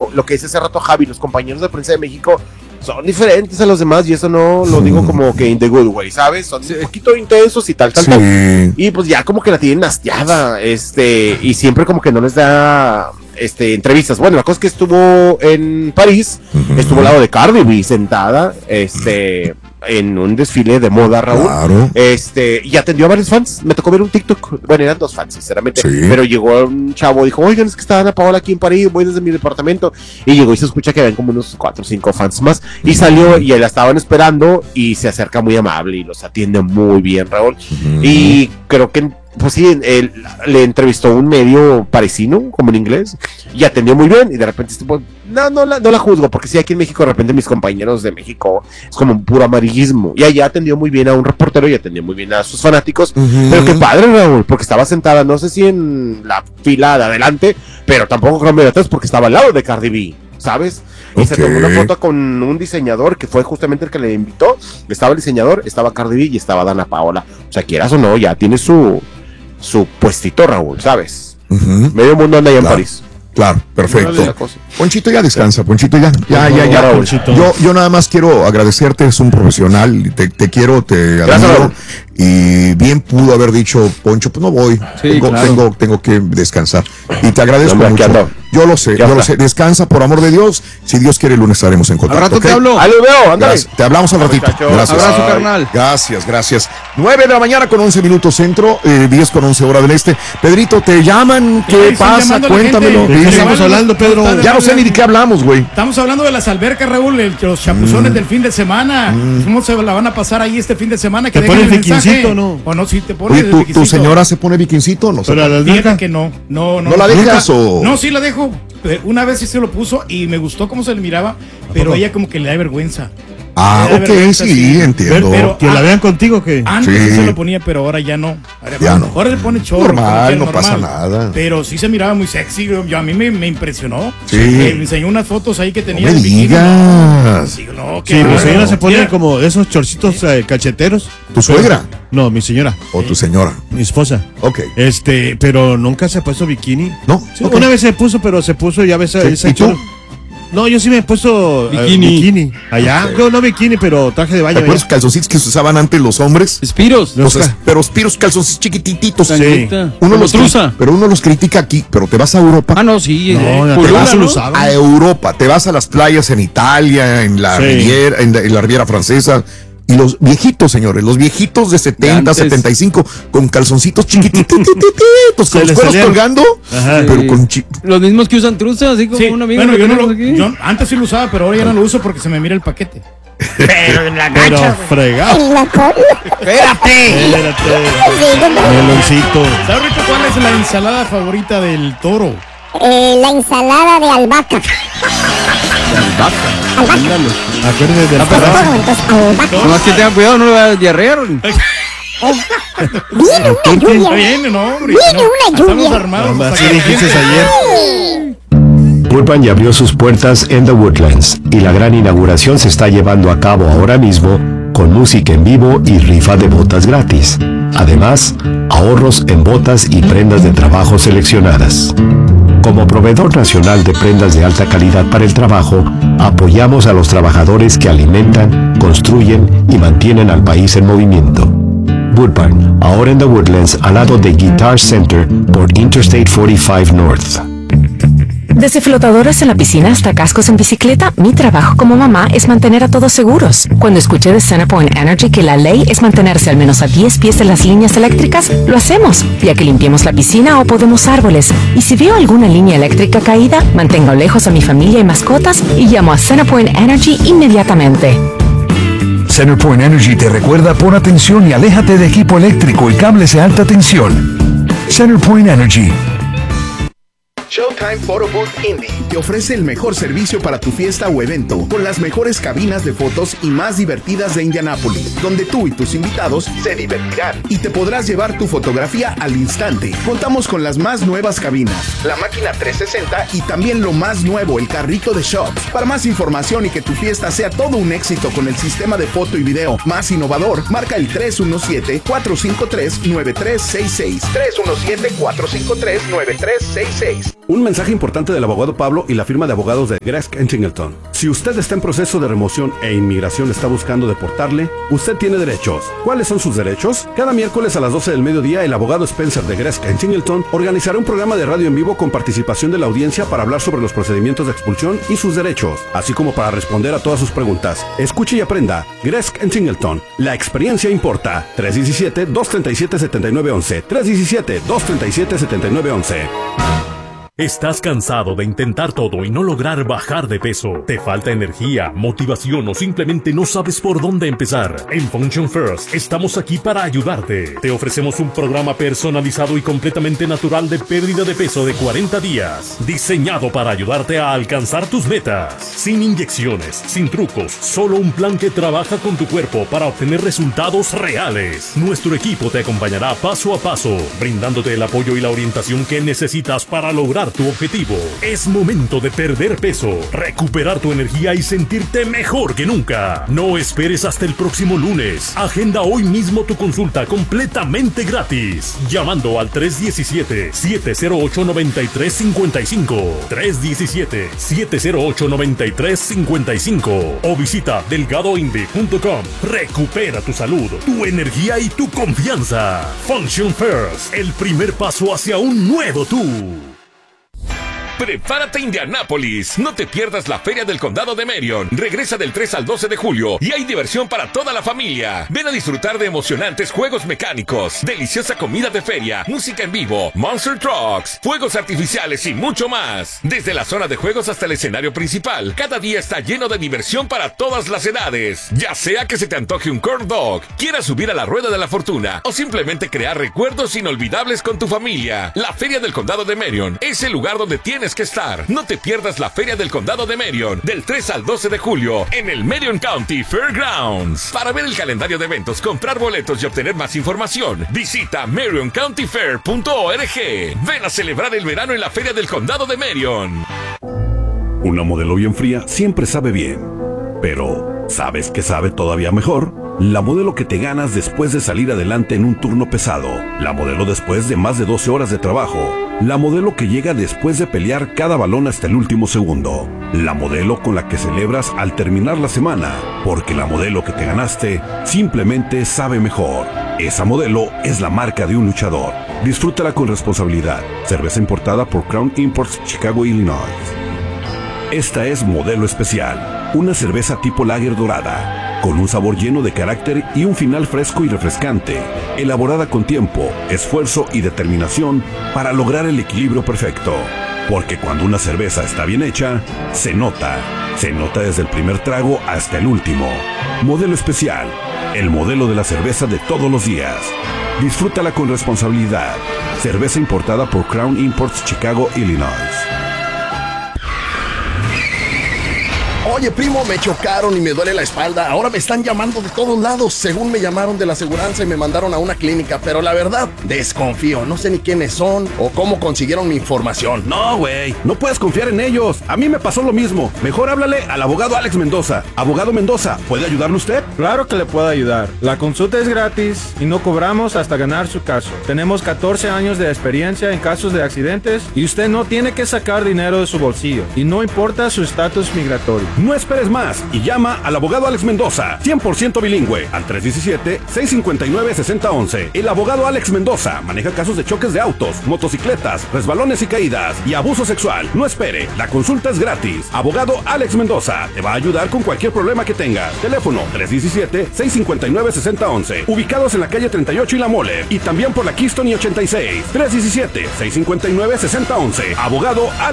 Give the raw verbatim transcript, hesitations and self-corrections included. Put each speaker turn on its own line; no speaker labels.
México, lo que dice hace rato Javi, los compañeros de prensa de México son diferentes a los demás, y eso no lo digo como que in the good way, ¿sabes? Son sí. un poquito intensos y tal, tal, sí. tal. Y pues ya como que la tienen hastiada, este, y siempre como que no les da este entrevistas. Bueno, la cosa es que estuvo en París, uh-huh. estuvo al lado de Cardi B sentada, este, en un desfile de moda, Raúl. Claro. Este, y atendió a varios fans. Me tocó ver un TikTok. Bueno, eran dos fans, sinceramente. Sí. Pero llegó un chavo, dijo, oigan, es que está Ana Paola aquí en París, voy desde mi departamento. Y llegó y se escucha que habían como unos cuatro o cinco fans más. Y salió y la estaban esperando y se acerca muy amable y los atiende muy bien, Raúl. Uh-huh. Y creo que pues sí, él, le entrevistó un medio parisino, como en inglés, y atendió muy bien, y de repente estuvo, no, no la, no la juzgo, porque sí, aquí en México, de repente mis compañeros de México, es como un puro amarillismo, y allá atendió muy bien a un reportero, y atendió muy bien a sus fanáticos, uh-huh. pero qué padre, Raúl, porque estaba sentada, no sé si en la fila de adelante, pero tampoco creo de atrás, porque estaba al lado de Cardi B, ¿sabes? Y okay. se tomó una foto con un diseñador que fue justamente el que le invitó, estaba el diseñador, estaba Cardi B y estaba Dana Paola, o sea, quieras o no, ya tiene su... su puestito, Raúl, ¿sabes? Uh-huh. Medio mundo anda allá claro. en París.
Claro, perfecto. Ponchito ya descansa, Ponchito ya, ya, ya, ya. Ponchito. Yo, yo nada más quiero agradecerte, es un profesional, te, te quiero, te admiro. Y bien pudo haber dicho, Poncho, pues no voy, sí, tengo, claro. tengo, tengo que descansar. Y te agradezco no, mucho. Yo lo sé, yo lo sé. Descansa, por amor de Dios. Si Dios quiere, el lunes estaremos en contacto.
Al rato
¿okay?
te hablo.
Ahí lo veo, ándale.
Gracias. Te hablamos al ratito.
Muchacho.
Gracias.
Abrazo, carnal.
Gracias, gracias. nueve de la mañana con once minutos centro, eh, diez con once hora del este. Pedrito, te llaman, ¿qué pasa? Cuéntamelo.
¿De qué estamos hablando, Pedro?
Ya no sé ni de qué hablamos, güey.
Estamos hablando de las albercas, Raúl, el, los chapuzones mm. del fin de semana. Mm. ¿Cómo se la van a pasar ahí este fin de semana? Que
¿Te pone el biquincito o no?
O no, si te pone
Oye, ¿tu, ¿tu señora se pone biquincito o no?
Pero la fíjate que no, no, no.
¿No la dejas o...?
No, sí la dejo. Una vez sí se lo puso y me gustó cómo se le miraba, pero ella como que le da vergüenza.
Ah, ok, vergüenza, sí, sí, entiendo.
Pero, ¿que ah, la vean contigo que
antes sí. se lo ponía, pero ahora ya no. Ahora,
ya no.
ahora le pone chorro.
Normal, no normal, pasa nada.
Pero sí se miraba muy sexy. Yo, a mí me, me impresionó.
Sí.
Me enseñó unas fotos ahí que tenía.
No me digas.
Sí, no,
sí, mi señora se pone Mira. como esos chorcitos eh, cacheteros.
¿Tu suegra?
No, mi señora.
¿O tu señora?
Mi esposa.
Ok.
Este, pero nunca se ha puesto bikini.
No.
Sí,
okay.
Una vez se puso, pero se puso ya ves.
Sí.
Esa
¿Y tú?
No, yo sí me he puesto
bikini.
Uh, bikini. Allá, okay. no, no bikini, pero traje de baño.
¿Te acuerdas los calzoncillos que se usaban antes los hombres?
Espiros.
Los, los, pero espiros, calzoncillos chiquititos.
Sí.
Uno los truza. Pero uno los critica aquí, pero te vas a Europa.
Ah, no, sí.
No,
eh,
te
Pulula,
vas
¿no?
a Europa, te vas a las playas en Italia, en la, sí. Riviera, en la, en la Riviera Francesa. Y los viejitos, señores, los viejitos de setenta, setenta y cinco, con calzoncitos chiquititos, con los cueros colgando,
ajá,
pero
sí.
con chi-
los mismos que usan truza, así como
sí.
un amigo.
Bueno,
que
yo, no lo,
aquí.
yo antes sí lo usaba, pero ahora ya no lo uso porque se me mira el paquete.
Pero en la gacha, pero fregado.
En la cola.
Espérate.
Espérate. Meloncito.
¿Sabes, Rico, cuál es la ensalada favorita del toro?
Eh, la ensalada de albahaca.
Albahaca.
Albahaca.
Acuérdate del
Toro, entonces albahaca.
Nomás que tengan cuidado, no le va a diarrear.
Viene una lluvia.
Viene, no, hombre.
Viene
no.
una lluvia.
Estamos armados.
No, así dijiste ayer.
Woodbine ya abrió sus puertas en The Woodlands y la gran inauguración se está llevando a cabo ahora mismo con música en vivo y rifa de botas gratis. Además, ahorros en botas y prendas de trabajo seleccionadas. Como proveedor nacional de prendas de alta calidad para el trabajo, apoyamos a los trabajadores que alimentan, construyen y mantienen al país en movimiento. Woodbine, ahora en The Woodlands, al lado de Guitar Center por Interstate cuarenta y cinco North.
Desde flotadores en la piscina hasta cascos en bicicleta, mi trabajo como mamá es mantener a todos seguros. Cuando escuché de Centerpoint Energy que la ley es mantenerse al menos a diez pies de las líneas eléctricas, lo hacemos, ya que limpiemos la piscina o podemos árboles. Y si veo alguna línea eléctrica caída, mantengo lejos a mi familia y mascotas y llamo a Centerpoint Energy inmediatamente.
Centerpoint Energy te recuerda: pon atención y aléjate de equipo eléctrico y cables de alta tensión. Centerpoint Energy.
Showtime Photo Booth Indy te ofrece el mejor servicio para tu fiesta o evento, con las mejores cabinas de fotos y más divertidas de Indianápolis, donde tú y tus invitados se divertirán y te podrás llevar tu fotografía al instante. Contamos con las más nuevas cabinas, la máquina trescientos sesenta y también lo más nuevo, el carrito de shots. Para más información y que tu fiesta sea todo un éxito con el sistema de foto y video más innovador, marca el tres uno siete, cuatro cinco tres, nueve tres seis seis, tres uno siete, cuatro cinco tres, nueve tres seis seis.
Un mensaje importante del abogado Pablo y la firma de abogados de Gresk and Singleton. Si usted está en proceso de remoción e inmigración está buscando deportarle, usted tiene derechos. ¿Cuáles son sus derechos? Cada miércoles a las doce del mediodía, el abogado Spencer de Gresk and Singleton organizará un programa de radio en vivo con participación de la audiencia para hablar sobre los procedimientos de expulsión y sus derechos, así como para responder a todas sus preguntas. Escuche y aprenda. Gresk and Singleton. La experiencia importa. tres uno siete, dos tres siete, siete nueve uno uno. tres uno siete, dos tres siete, siete nueve uno uno.
¿Estás cansado de intentar todo y no lograr bajar de peso? ¿Te falta energía, motivación o simplemente no sabes por dónde empezar? En Function First estamos aquí para ayudarte. Te ofrecemos un programa personalizado y completamente natural de pérdida de peso de cuarenta días, diseñado para ayudarte a alcanzar tus metas. Sin inyecciones, sin trucos, solo un plan que trabaja con tu cuerpo para obtener resultados reales. Nuestro equipo te acompañará paso a paso, brindándote el apoyo y la orientación que necesitas para lograr tu objetivo. Es momento de perder peso, recuperar tu energía y sentirte mejor que nunca. No esperes hasta el próximo lunes. Agenda hoy mismo tu consulta completamente gratis, llamando al tres uno siete, siete cero ocho, nueve tres cinco cinco, tres uno siete, siete cero ocho, nueve tres cinco cinco o visita delgado indie punto com. Recupera tu salud, tu energía y tu confianza. Function First, el primer paso hacia un nuevo tú.
Prepárate, Indianápolis. No te pierdas la Feria del Condado de Marion. Regresa del tres al doce de julio y hay diversión para toda la familia. Ven a disfrutar de emocionantes juegos mecánicos, deliciosa comida de feria, música en vivo, monster trucks, fuegos artificiales y mucho más. Desde la zona de juegos hasta el escenario principal, cada día está lleno de diversión para todas las edades. Ya sea que se te antoje un corn dog, quieras subir a la rueda de la fortuna o simplemente crear recuerdos inolvidables con tu familia, la Feria del Condado de Marion es el lugar donde tienes que estar. No te pierdas la Feria del Condado de Marion del tres al doce de julio en el Marion County Fairgrounds. Para ver el calendario de eventos, comprar boletos y obtener más información, visita marion county fair punto org. Ven a celebrar el verano en la Feria del Condado de Marion.
Una modelo bien fría siempre sabe bien, pero ¿sabes qué sabe todavía mejor? La modelo que te ganas después de salir adelante en un turno pesado. La modelo después de más de doce horas de trabajo. La modelo que llega después de pelear cada balón hasta el último segundo. La modelo con la que celebras al terminar la semana. Porque la modelo que te ganaste simplemente sabe mejor. Esa modelo es la marca de un luchador. Disfrútala con responsabilidad. Cerveza importada por Crown Imports, Chicago, Illinois. Esta es Modelo Especial, una cerveza tipo lager dorada, con un sabor lleno de carácter y un final fresco y refrescante, elaborada con tiempo, esfuerzo y determinación para lograr el equilibrio perfecto. Porque cuando una cerveza está bien hecha, se nota, se nota desde el primer trago hasta el último. Modelo Especial, el modelo de la cerveza de todos los días. Disfrútala con responsabilidad. Cerveza importada por Crown Imports, Chicago, Illinois.
Oye, primo, me chocaron y me duele la espalda. Ahora me están llamando de todos lados. Según me llamaron de la aseguranza y me mandaron a una clínica. Pero la verdad, desconfío. No sé ni quiénes son o cómo consiguieron mi información.
No, güey. No puedes confiar en ellos. A mí me pasó lo mismo. Mejor háblale al abogado Alex Mendoza. Abogado Mendoza, ¿puede ayudarle usted?
Claro que le puedo ayudar. La consulta es gratis y no cobramos hasta ganar su caso. Tenemos catorce años de experiencia en casos de accidentes y usted no tiene que sacar dinero de su bolsillo. Y no importa su estatus migratorio.
No esperes más y llama al abogado Alex Mendoza, cien por ciento bilingüe, al tres uno siete, seis cinco nueve, seis cero uno uno. El abogado Alex Mendoza maneja casos de choques de autos, motocicletas, resbalones y caídas y abuso sexual. No espere, la consulta es gratis. Abogado Alex Mendoza te va a ayudar con cualquier problema que tengas. Teléfono tres uno siete, seis cinco nueve, seis cero uno uno. Ubicados en la calle treinta y ocho y La Mole y también por la Keystone y ochenta y seis. tres uno siete, seis cinco nueve, seis cero uno uno. Abogado Alex